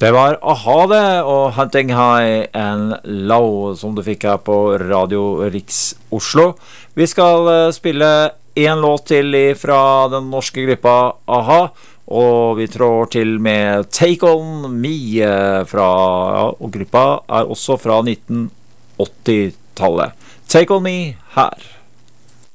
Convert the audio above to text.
Det var Aha det, og Hunting High and Low, som du fikk her på Radio Riks Oslo. Vi skal spille en låt til fra den norske gruppa Aha, og vi trår til med Take On Me fra, og gruppa også fra 1980-tallet. Take On Me her.